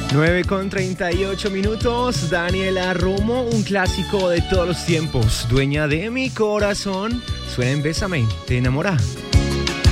9:38. Daniela Romo, un clásico de todos los tiempos. Dueña de mi corazón. Suena en Bésame, te enamora.